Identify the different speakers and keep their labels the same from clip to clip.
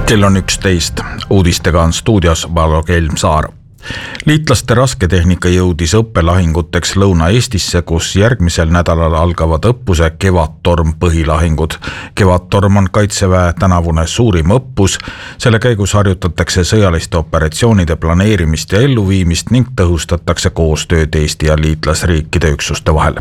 Speaker 1: Kell on 11. Uudistega on stuudios Vallo Kelmsaar. Liitlaste rasketehnika jõudis õppelahinguteks Lõuna-Eestisse, kus järgmisel nädalal algavad õppuse Kevadtorm põhilahingud. Kevadtorm on Kaitseväe tänavune suurim õppus. Selle käigus harjutatakse sõjaliste operatsioonide planeerimist ja elluviimist ning tõhustatakse koostööd Eesti ja liitlasriikide üksuste vahel.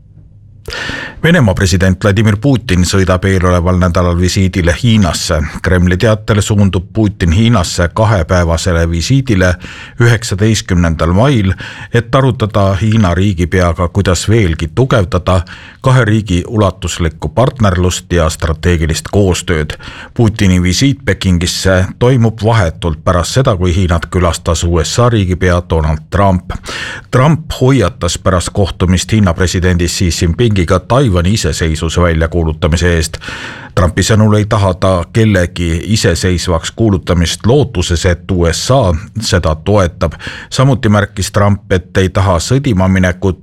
Speaker 1: Venemaa president Vladimir Putin sõidab eeloleval nädalal visiidile Hiinasse. Kremli teatel suundub Putin Hiinasse 2-päevasele visiidile 19. mail, et arutada Hiina riigipeaga, kuidas veelgi tugevdada kahe riigi ulatuslikku partnerlust ja strateegilist koostööd. Putini visiit Pekingisse toimub vahetult pärast seda, kui Hiinat külastas USA riigipea Donald Trump. Trump hoiatas pärast kohtumist Hiina presidendi Xi Jinpingiga Taiwani iseseisvuse väljakuulutamise eest. Trumpi sõnul ei taha ta kellegi iseseisvaks kuulutamist lootuses, et USA seda toetab. Samuti märkis Trump, et ei taha sõdima minekut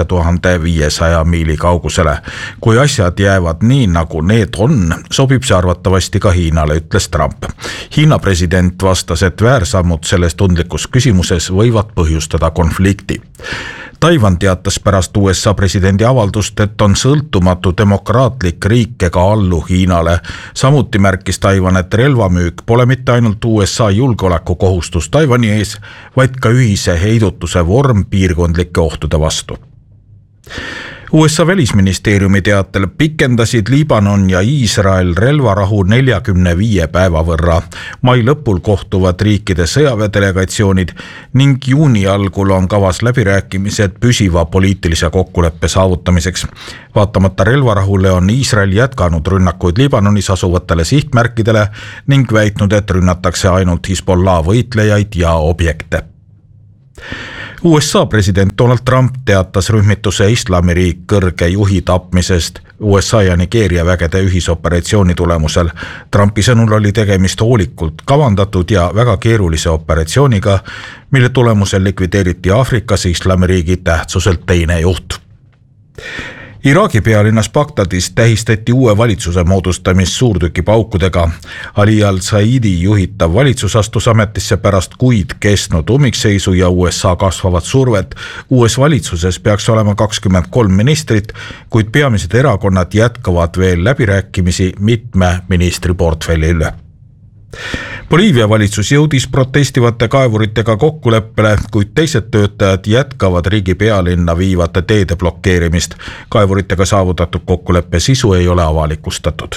Speaker 1: 9500 miili kaugusele. Kui asjad jäävad nii, nagu need on, sobib see arvatavasti ka Hiinale, ütles Trump. Hiina president vastas, et väärsammud selles tundlikus küsimuses võivad põhjustada konflikti. Taiwan teatas pärast USA presidendi avaldust, et on sõltumatu demokraatlik riik ega allu Hiinale. Samuti märkis Taiwan, et relvamüük pole mitte ainult USA julgeolekukohustus Taiwani ees, vaid ka ühise heidutuse vorm piirkondlike ohtude vastu. USA välisministeeriumi teatel pikendasid Liibanon ja Iisrael relvarahu 45 päeva võrra. Mai lõpul kohtuvad riikide sõjaväedelegatsioonid ning juuni algul on kavas läbirääkimised püsiva poliitilise kokkuleppe saavutamiseks. Vaatamata relvarahule on Iisrael jätkanud rünnakuid Liibanonis asuvatele sihtmärkidele ning väitnud, et rünnatakse ainult Hezbollah võitlejaid ja objekte. USA president Donald Trump teatas rühmituse Islamiriik kõrge juhi tapmisest USA ja Nigeeria vägede ühisoperatsiooni tulemusel. Trumpi sõnul oli tegemist hoolikult kavandatud ja väga keerulise operatsiooniga, mille tulemusel likvideeriti Aafrikas Islamiriigi tähtsuselt teine juht. Iraagi pealinnas Bagdadis tähistati uue valitsuse moodustamist suurtükipaukudega. Ali al-Saidi juhitav valitsus astus ametisse pärast kuid kestnud ummikseisu ja USA kasvavat survet. Uues valitsuses peaks olema 23 ministrit, kuid peamised erakonnad jätkavad veel läbirääkimisi mitme ministri portfelli üle. Boliivia valitsus jõudis protestivate kaevuritega kokkuleppele, kuid teised töötajad jätkavad riigi pealinna viivate teede blokeerimist. Kaevuritega saavutatud kokkuleppe sisu ei ole avalikustatud.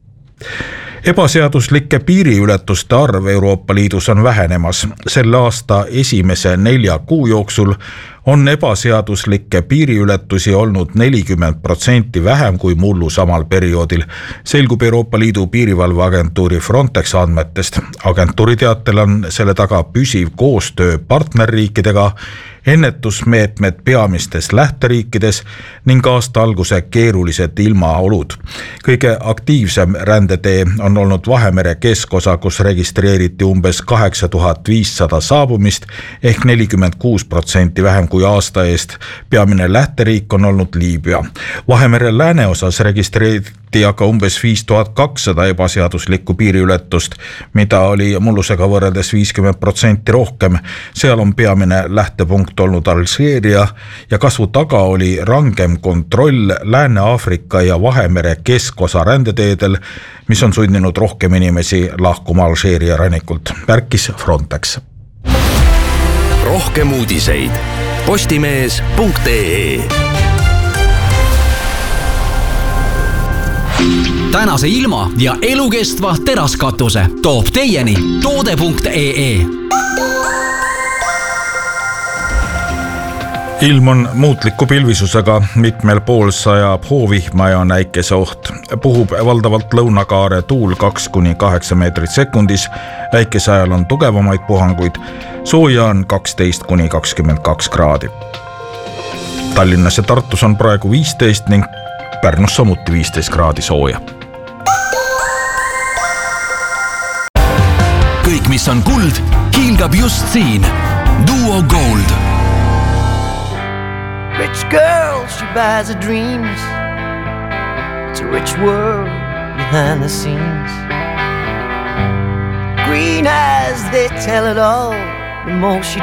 Speaker 1: Ebaseaduslike piiriületuste arv Euroopa Liidus on vähenemas. Selle aasta esimese 4 kuu jooksul on ebaseaduslikke piiriületusi olnud 40% vähem kui mullu samal perioodil. Selgub Euroopa Liidu piirivalveagentuuri Frontex andmetest. Agentuuri teatel on selle taga püsiv koostöö partnerriikidega, ennetusmeetmed peamistes lähteriikides ning aasta alguse keerulised ilmaolud. Kõige aktiivsem rändetee on olnud Vahemere keskosa, kus registreeriti umbes 8500 saabumist ehk 46% vähem kui aasta eest. Peamine lähteriik on olnud Liibüa. Vahemere lääneosas registreeriti aga umbes 5200 ebaseaduslikku piiriületust, mida oli mullusega võrreldes 50% rohkem. Seal on peamine lähtepunkt olnud Alžeeria ja kasvu taga oli rangem kontroll Lääne-Aafrika ja Vahemere keskosa rändeteedel, mis on sunninud rohkem inimesi lahkuma Alžeeria rannikult, märkis Frontex.
Speaker 2: Rohkem uudiseid postimees.ee. Tänase ilma ja elukestva teraskatuse toob teieni toode.ee.
Speaker 1: Ilm on muutliku pilvisusega, mitmel pool sajab hoovihma ja on äikeseoht. Puhub valdavalt lõunakaare tuul 2-8 meetrit sekundis, äikese ajal on tugevamaid puhanguid, sooja on 12-22 kraadi. Tallinnas ja Tartus on praegu 15 ning Pärnus samuti 15 kraadi sooja.
Speaker 2: Kõik, mis on kuld, hiilgab just siin. Duo Gold.
Speaker 3: Rich girl, she buys her dreams. It's a rich world behind the scenes. green eyes, they tell it all. The more she